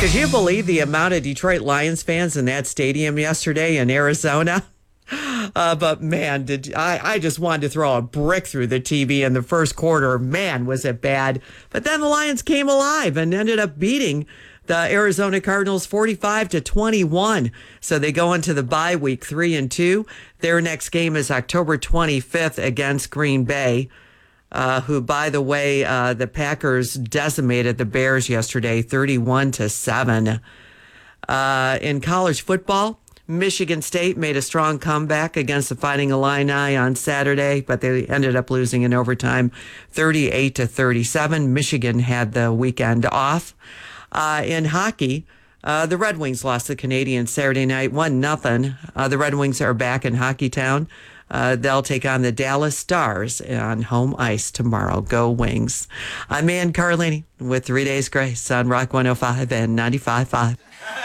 Could you believe the amount of Detroit Lions fans in that stadium yesterday in Arizona? But man, I just wanted to throw a brick through the TV in the first quarter. Man, was it bad. But then the Lions came alive and ended up beating the Arizona Cardinals 45-21. So they go into the bye week 3-2. Their next game is October 25th against Green Bay, who, by the way, the Packers decimated the Bears yesterday 31-7. In college football, Michigan State made a strong comeback against the Fighting Illini on Saturday, but they ended up losing in overtime 38-37. Michigan had the weekend off. In hockey, the Red Wings lost the Canadiens Saturday night 1-0. The Red Wings are back in Hockey Town. They'll take on the Dallas Stars on home ice tomorrow. Go Wings. I'm Ann Carlini with 3 Days Grace on Rock 105 and 95.5.